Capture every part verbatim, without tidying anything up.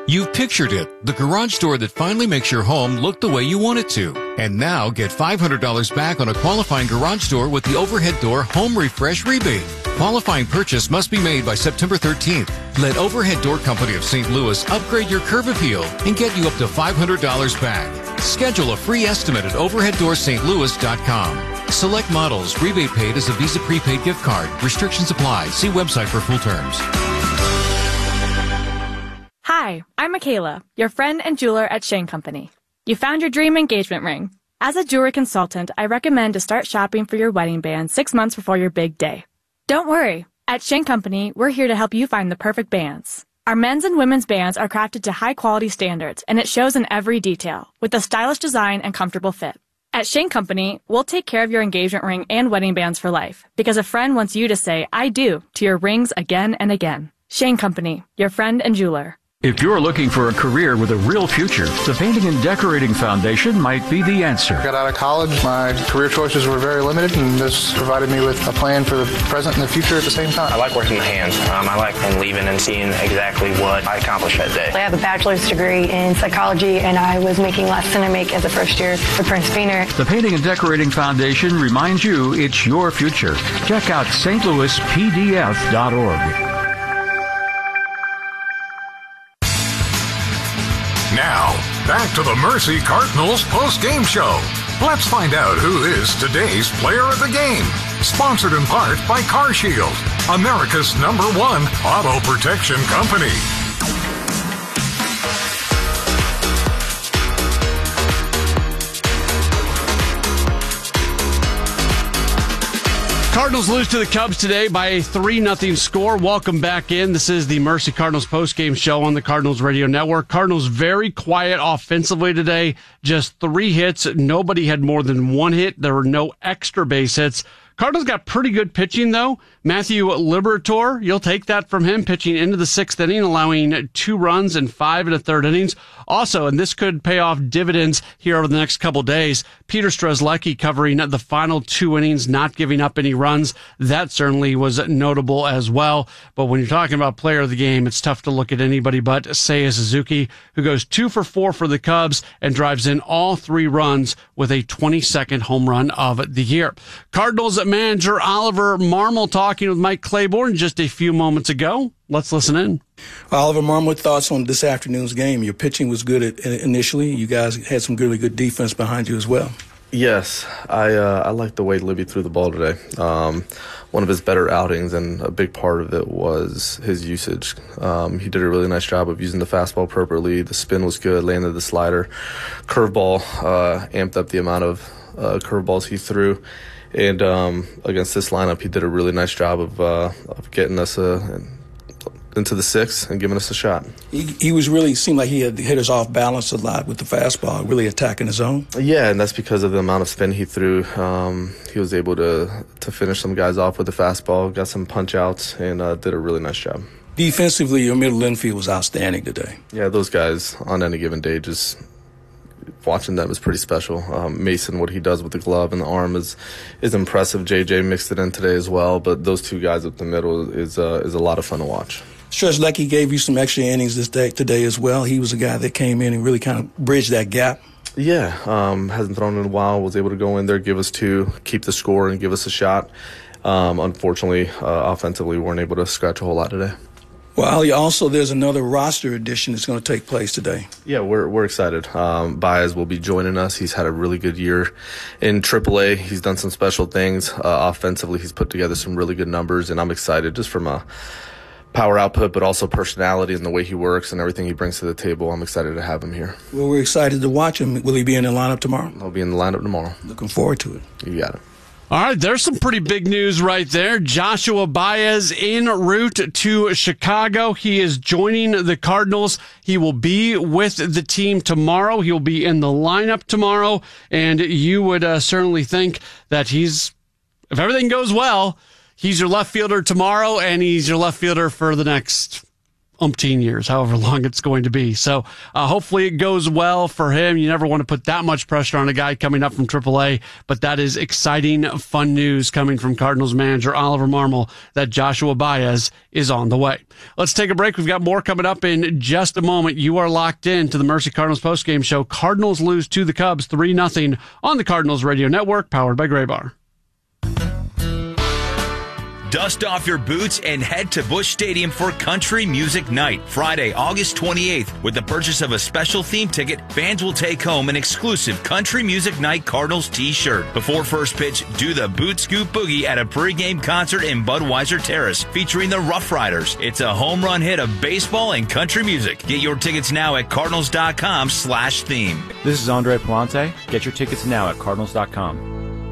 You've pictured it, the garage door that finally makes your home look the way you want it to. And now get five hundred dollars back on a qualifying garage door with the Overhead Door Home Refresh Rebate. Qualifying purchase must be made by September thirteenth. Let Overhead Door Company of Saint Louis upgrade your curb appeal and get you up to five hundred dollars back. Schedule a free estimate at overhead door st louis dot com. Select models. Rebate paid as a Visa prepaid gift card. Restrictions apply. See website for full terms. Hi, I'm Michaela, your friend and jeweler at Shane Company. You found your dream engagement ring. As a jewelry consultant, I recommend to start shopping for your wedding band six months before your big day. Don't worry. At Shane Company, we're here to help you find the perfect bands. Our men's and women's bands are crafted to high-quality standards, and it shows in every detail, with a stylish design and comfortable fit. At Shane Company, we'll take care of your engagement ring and wedding bands for life, because a friend wants you to say, I do, to your rings again and again. Shane Company, your friend and jeweler. If you're looking for a career with a real future, the Painting and Decorating Foundation might be the answer. Got out of college, my career choices were very limited, and this provided me with a plan for the present and the future at the same time. I like working the hands. Um, I like and leaving and seeing exactly what I accomplished that day. I have a bachelor's degree in psychology, and I was making less than I make as a first year with Prince Feener. The Painting and Decorating Foundation reminds you it's your future. Check out S T Louis P D F dot org. Now, back to the Mercy Cardinals post-game show. Let's find out who is today's player of the game. Sponsored in part by CarShield, America's number one auto protection company. Cardinals lose to the Cubs today by a three nothing score. Welcome back in. This is the Mercy Cardinals postgame show on the Cardinals Radio Network. Cardinals very quiet offensively today. Just three hits. Nobody had more than one hit. There were no extra base hits. Cardinals got pretty good pitching, though. Matthew Liberatore, you'll take that from him, pitching into the sixth inning, allowing two runs and five in the third innings. Also, and this could pay off dividends here over the next couple days, Peter Strzelecki covering the final two innings, not giving up any runs. That certainly was notable as well. But when you're talking about player of the game, it's tough to look at anybody but Seiya Suzuki, who goes two for four for the Cubs and drives in all three runs with a twenty-second home run of the year. Cardinals manager Oliver Marmol talking with Mike Claiborne just a few moments ago. Let's listen in. Oliver Marmol, thoughts on this afternoon's game? Your pitching was good at, initially. You guys had some really good defense behind you as well. Yes, I uh, I like the way Libby threw the ball today. Um, one of his better outings, and a big part of it was his usage. Um, he did a really nice job of using the fastball appropriately. The spin was good, landed the slider. Curveball uh, amped up the amount of uh, curveballs he threw. And um, against this lineup, he did a really nice job of, uh, of getting us uh, into the sixth and giving us a shot. He, he was really, seemed like he had hit us off balance a lot with the fastball, really attacking his own. Yeah, and that's because of the amount of spin he threw. Um, he was able to, to finish some guys off with the fastball, got some punch outs, and uh, did a really nice job. Defensively, your middle infield was outstanding today. Yeah, those guys on any given day, just watching them is pretty special. Um, Mason, what he does with the glove and the arm is is impressive. J J mixed it in today as well, but those two guys up the middle is uh, is a lot of fun to watch. Strzelecki gave you some extra innings this day today as well. He was a guy that came in and really kind of bridged that gap. Yeah, um, hasn't thrown in a while. Was able to go in there, give us two, keep the score, and give us a shot. Um, unfortunately, uh, offensively, we weren't able to scratch a whole lot today. Well, also there's another roster addition that's going to take place today. Yeah, we're we're excited. Um, Baez will be joining us. He's had a really good year in triple A. He's done some special things. Uh, offensively, he's put together some really good numbers, and I'm excited just from a power output, but also personality and the way he works and everything he brings to the table. I'm excited to have him here. Well, we're excited to watch him. Will he be in the lineup tomorrow? He'll be in the lineup tomorrow. Looking forward to it. You got it. All right, there's some pretty big news right there. Joshua Baez en route to Chicago. He is joining the Cardinals. He will be with the team tomorrow. He'll be in the lineup tomorrow, and you would uh, certainly think that he's, if everything goes well, he's your left fielder tomorrow, and he's your left fielder for the next umpteen years, however long it's going to be. So uh, hopefully it goes well for him. You never want to put that much pressure on a guy coming up from triple A, but that is exciting, fun news coming from Cardinals manager Oliver Marmol that Joshua Baez is on the way. Let's take a break. We've got more coming up in just a moment. You are locked in to the Mercy Cardinals postgame show. Cardinals lose to the Cubs three nothing on the Cardinals Radio Network, powered by Graybar. Dust off your boots and head to Busch Stadium for Country Music Night, Friday, August twenty-eighth. With the purchase of a special theme ticket, fans will take home an exclusive Country Music Night Cardinals t-shirt. Before first pitch, do the Boot Scoop Boogie at a pregame concert in Budweiser Terrace, featuring the Rough Riders. It's a home run hit of baseball and country music. Get your tickets now at cardinals.com slash theme. This is Andre Palante. Get your tickets now at cardinals dot com.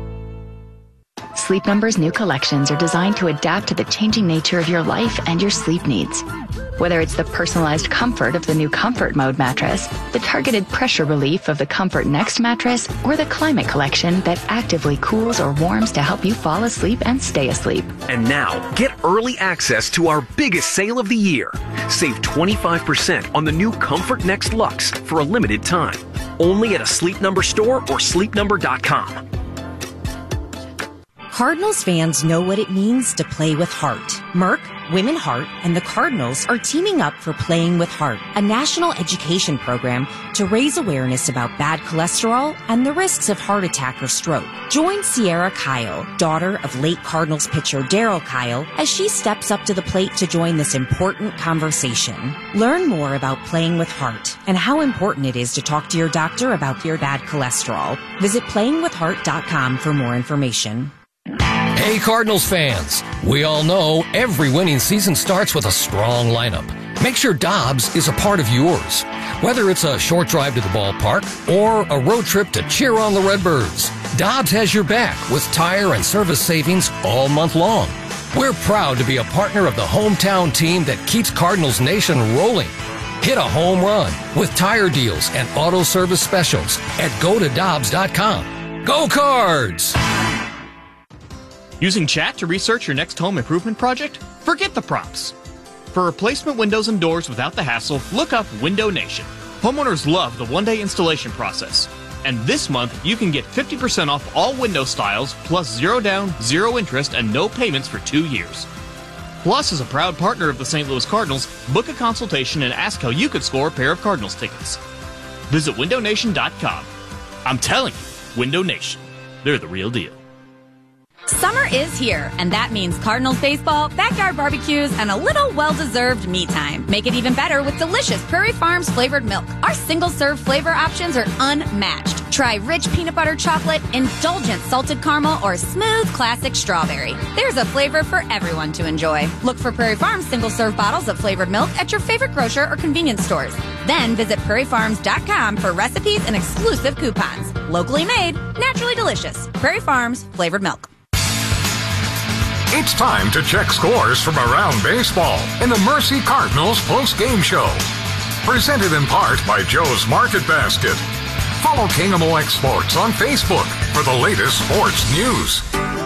Sleep Number's new collections are designed to adapt to the changing nature of your life and your sleep needs. Whether it's the personalized comfort of the new Comfort Mode mattress, the targeted pressure relief of the Comfort Next mattress, or the Climate Collection that actively cools or warms to help you fall asleep and stay asleep. And now, get early access to our biggest sale of the year. Save twenty-five percent on the new Comfort Next Luxe for a limited time. Only at a Sleep Number store or sleep number dot com. Cardinals fans know what it means to play with heart. Merck, Women Heart, and the Cardinals are teaming up for Playing with Heart, a national education program to raise awareness about bad cholesterol and the risks of heart attack or stroke. Join Sierra Kyle, daughter of late Cardinals pitcher Darryl Kyle, as she steps up to the plate to join this important conversation. Learn more about Playing with Heart and how important it is to talk to your doctor about your bad cholesterol. Visit playing with heart dot com for more information. Hey Cardinals fans, we all know every winning season starts with a strong lineup. Make sure Dobbs is a part of yours. Whether it's a short drive to the ballpark or a road trip to cheer on the Redbirds, Dobbs has your back with tire and service savings all month long. We're proud to be a partner of the hometown team that keeps Cardinals Nation rolling. Hit a home run with tire deals and auto service specials at go to dobbs dot com. Go Cards! Using chat to research your next home improvement project? Forget the prompts. For replacement windows and doors without the hassle, look up Window Nation. Homeowners love the one-day installation process. And this month, you can get fifty percent off all window styles, plus zero down, zero interest, and no payments for two years. Plus, as a proud partner of the Saint Louis Cardinals, book a consultation and ask how you could score a pair of Cardinals tickets. Visit window nation dot com. I'm telling you, Window Nation. They're the real deal. Summer is here, and that means Cardinals baseball, backyard barbecues, and a little well-deserved me time. Make it even better with delicious Prairie Farms flavored milk. Our single-serve flavor options are unmatched. Try rich peanut butter chocolate, indulgent salted caramel, or smooth classic strawberry. There's a flavor for everyone to enjoy. Look for Prairie Farms single-serve bottles of flavored milk at your favorite grocer or convenience stores. Then visit prairie farms dot com for recipes and exclusive coupons. Locally made, naturally delicious. Prairie Farms flavored milk. It's time to check scores from around baseball in the Mercy Cardinals post-game show. Presented in part by Joe's Market Basket. Follow K M O X Sports on Facebook for the latest sports news.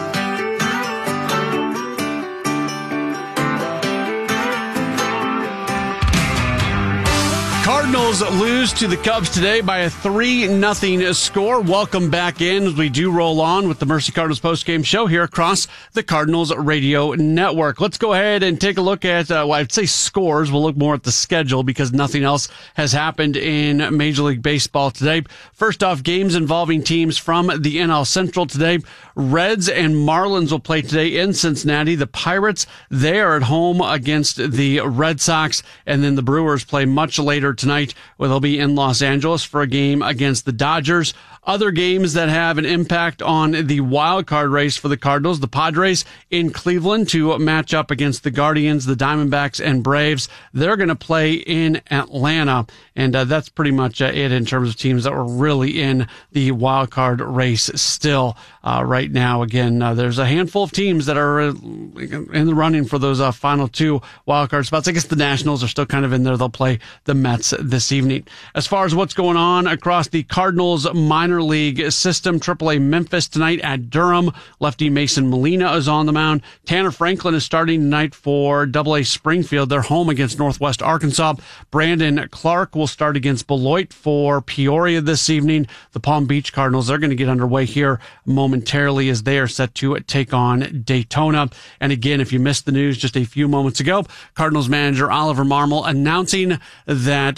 Cardinals lose to the Cubs today by a three nothing score. Welcome back in as we do roll on with the Mercy Cardinals postgame show here across the Cardinals Radio Network. Let's go ahead and take a look at, uh, well, I'd say scores. We'll look more at the schedule because nothing else has happened in Major League Baseball today. First off, games involving teams from the N L Central today. Reds and Marlins will play today in Cincinnati. The Pirates, they are at home against the Red Sox, and then the Brewers play much later tonight, where they'll be in Los Angeles for a game against the Dodgers. Other games that have an impact on the wild card race for the Cardinals, the Padres in Cleveland to match up against the Guardians, the Diamondbacks, and Braves. They're going to play in Atlanta, and uh, that's pretty much uh, it in terms of teams that were really in the wild card race still uh, right now. Again, uh, there's a handful of teams that are uh, in the running for those uh, final two wild card spots. I guess the Nationals are still kind of in there. They'll play the Mets hits this evening. As far as what's going on across the Cardinals minor league system, triple A Memphis tonight at Durham. Lefty Mason Molina is on the mound. Tanner Franklin is starting tonight for double A Springfield. They're home against Northwest Arkansas. Brandon Clark will start against Beloit for Peoria this evening. The Palm Beach Cardinals are going to get underway here momentarily as they are set to take on Daytona. And again, if you missed the news just a few moments ago, Cardinals manager Oliver Marmol announcing that